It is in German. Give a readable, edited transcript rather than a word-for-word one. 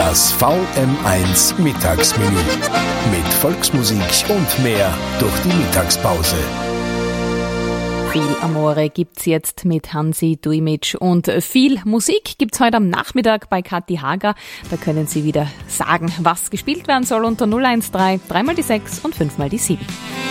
Das VM1 Mittagsmenü mit Volksmusik und mehr durch die Mittagspause. Viel Amore gibt's jetzt mit Hansi Duimic und viel Musik gibt's heute am Nachmittag bei Kathi Hager. Da können Sie wieder sagen, was gespielt werden soll unter 013 3 mal die 6 und 5 mal die 7.